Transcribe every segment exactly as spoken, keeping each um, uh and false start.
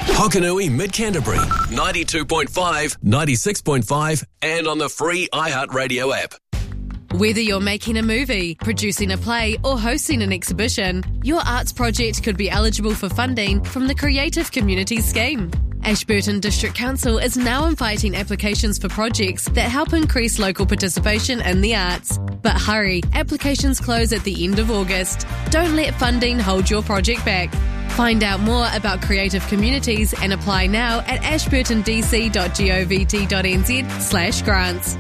Hokanui Mid-Canterbury, ninety-two point five, ninety-six point five, and on the free iHeartRadio app. Whether you're making a movie, producing a play, or hosting an exhibition, your arts project could be eligible for funding from the Creative Communities Scheme. Ashburton District Council is now inviting applications for projects that help increase local participation in the arts. But hurry, applications close at the end of August. Don't let funding hold your project back. Find out more about Creative Communities and apply now at ashburtondc.govt.nz slash grants.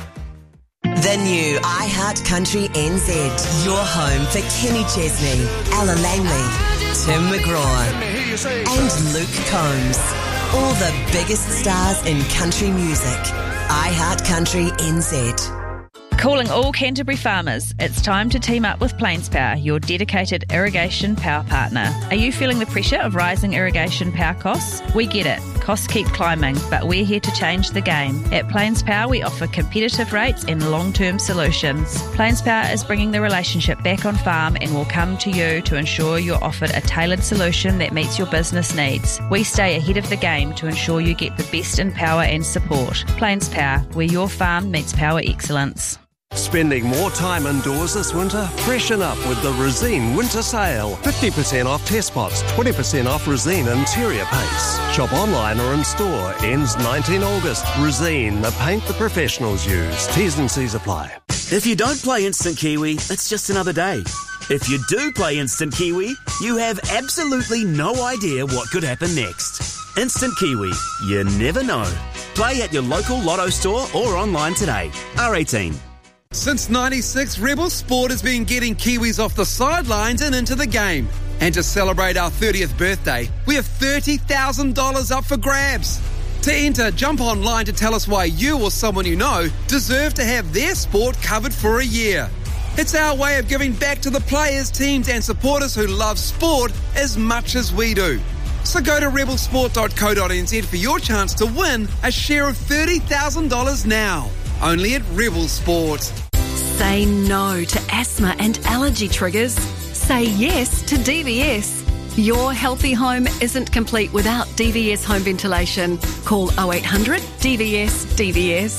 The new iHeartCountry N Z, your home for Kenny Chesney, Ella Langley, Tim McGraw, and Luke Combs. All the biggest stars in country music. iHeartCountry N Z. Calling all Canterbury farmers, it's time to team up with Plains Power, your dedicated irrigation power partner. Are you feeling the pressure of rising irrigation power costs? We get it. Costs keep climbing, but we're here to change the game. At Plains Power, we offer competitive rates and long-term solutions. Plains Power is bringing the relationship back on farm and will come to you to ensure you're offered a tailored solution that meets your business needs. We stay ahead of the game to ensure you get the best in power and support. Plains Power, where your farm meets power excellence. Spending more time indoors this winter? Freshen up with the Resene Winter Sale. fifty percent off test pots, twenty percent off Resene interior paints. Shop online or in store. Ends nineteenth of August. Resene, the paint the professionals use. T's and C's apply. If you don't play Instant Kiwi, it's just another day. If you do play Instant Kiwi, you have absolutely no idea what could happen next. Instant Kiwi, you never know. Play at your local Lotto store or online today. R eighteen. Since ninety-six, Rebel Sport has been getting Kiwis off the sidelines and into the game. And to celebrate our thirtieth birthday, we have thirty thousand dollars up for grabs. To enter, jump online to tell us why you or someone you know deserve to have their sport covered for a year. It's our way of giving back to the players, teams and supporters who love sport as much as we do. So go to rebel sport dot co dot n z for your chance to win a share of thirty thousand dollars now. Only at Rebel Sport. Say no to asthma and allergy triggers. Say yes to D V S. Your healthy home isn't complete without D V S home ventilation. Call oh eight hundred D V S D V S.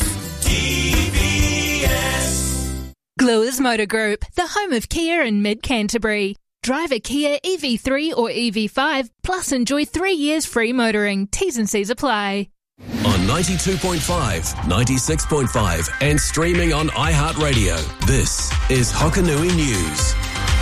D V S. Gluers Motor Group, the home of Kia in Mid-Canterbury. Drive a Kia E V three or E V five, plus enjoy three years free motoring. T's and C's apply. On ninety-two point five, ninety-six point five and streaming on iHeartRadio, this is Hokanui News.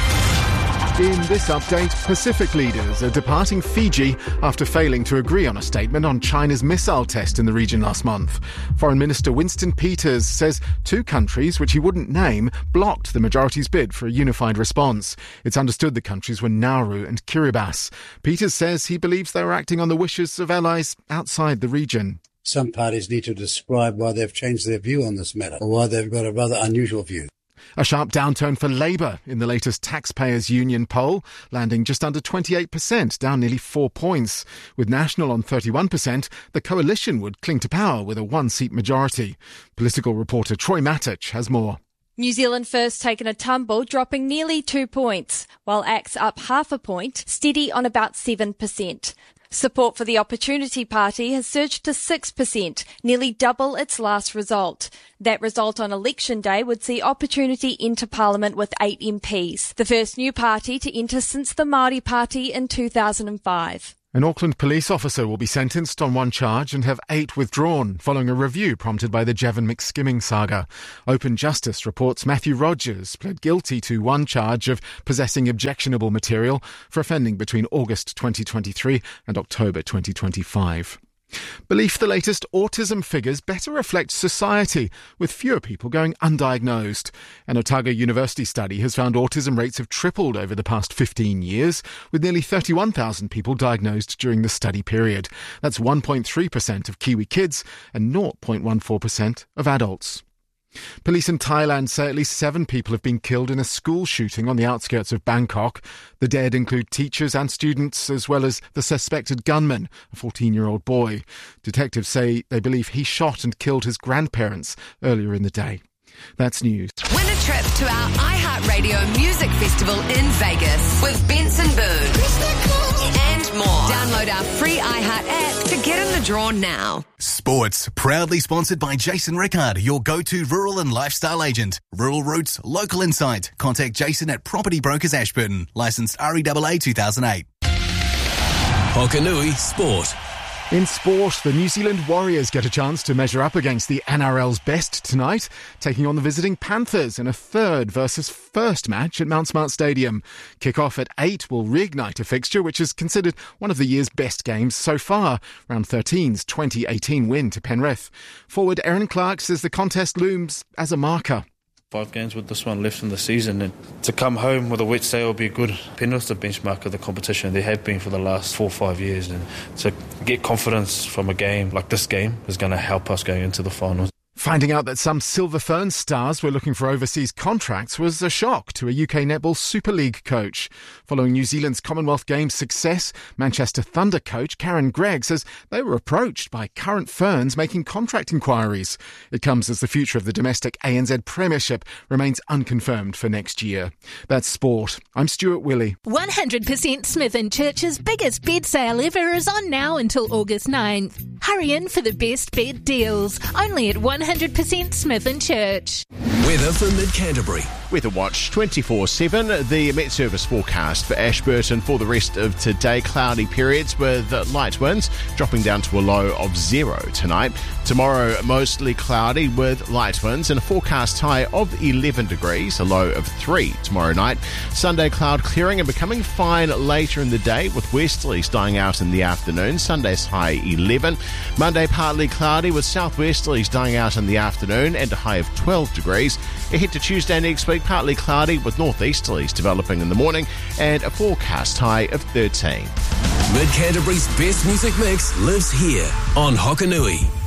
In this update, Pacific leaders are departing Fiji after failing to agree on a statement on China's missile test in the region last month. Foreign Minister Winston Peters says two countries, which he wouldn't name, blocked the majority's bid for a unified response. It's understood the countries were Nauru and Kiribati. Peters says he believes they were acting on the wishes of allies outside the region. Some parties need to describe why they've changed their view on this matter, or why they've got a rather unusual view. A sharp downturn for Labour in the latest Taxpayers Union poll, landing just under twenty-eight percent, down nearly four points. With National on thirty-one percent, the coalition would cling to power with a one-seat majority. Political reporter Troy Matic has more. New Zealand First taken a tumble, dropping nearly two points, while A C T up half a point, steady on about seven percent. Support for the Opportunity Party has surged to six percent, nearly double its last result. That result on election day would see Opportunity enter Parliament with eight M Ps, the first new party to enter since the Māori Party in two thousand five. An Auckland police officer will be sentenced on one charge and have eight withdrawn, following a review prompted by the Javin McSkimming saga. Open Justice reports Matthew Rogers pled guilty to one charge of possessing objectionable material for offending between August twenty twenty-three and October twenty twenty-five. Belief the latest autism figures better reflect society, with fewer people going undiagnosed. An Otago University study has found autism rates have tripled over the past fifteen years, with nearly thirty-one thousand people diagnosed during the study period. That's one point three percent of Kiwi kids and zero point one four percent of adults. Police in Thailand say at least seven people have been killed in a school shooting on the outskirts of Bangkok. The dead include teachers and students, as well as the suspected gunman, a fourteen-year-old boy. Detectives say they believe he shot and killed his grandparents earlier in the day. That's news. Win a trip to our iHeartRadio Music Festival in Vegas with Benson Boone and more. Download our our free iHeart app to get in the draw now. Sports, proudly sponsored by Jason Rickard, your go-to rural and lifestyle agent. Rural Roots, local insight. Contact Jason at Property Brokers Ashburton. Licensed R E A A two thousand eight. Hokanui Sport. In sport, the New Zealand Warriors get a chance to measure up against the N R L's best tonight, taking on the visiting Panthers in a third versus first match at Mount Smart Stadium. Kick-off at eight will reignite a fixture which is considered one of the year's best games so far. Round thirteen's twenty eighteen win to Penrith. Forward Aaron Clark says the contest looms as a marker. Five games with this one left in the season, and to come home with a wet sail will be a good Penrith's the benchmark of the competition. They have been for the last four or five years, and to get confidence from a game like this game is going to help us going into the finals. Finding out that some Silver Ferns stars were looking for overseas contracts was a shock to a U K Netball Super League coach. Following New Zealand's Commonwealth Games success, Manchester Thunder coach Karen Gregg says they were approached by current Ferns making contract inquiries. It comes as the future of the domestic A N Z Premiership remains unconfirmed for next year. That's sport. I'm Stuart Willey. one hundred percent Smith and Church's biggest bed sale ever is on now until August ninth. Hurry in for the best bed deals, only at one hundred percent Smith and Church. Weather for Mid-Canterbury. Weather Watch twenty-four seven. The Met Service forecast for Ashburton for the rest of today. Cloudy periods with light winds dropping down to a low of zero tonight. Tomorrow, mostly cloudy with light winds and a forecast high of eleven degrees, a low of three tomorrow night. Sunday, cloud clearing and becoming fine later in the day with westerlies dying out in the afternoon. Sunday's high eleven. Monday, partly cloudy with southwesterlies dying out in the afternoon and a high of twelve degrees. Ahead to Tuesday next week, partly cloudy with northeasterlies developing in the morning and a forecast high of thirteen. Mid-Canterbury's best music mix lives here on Hokanui.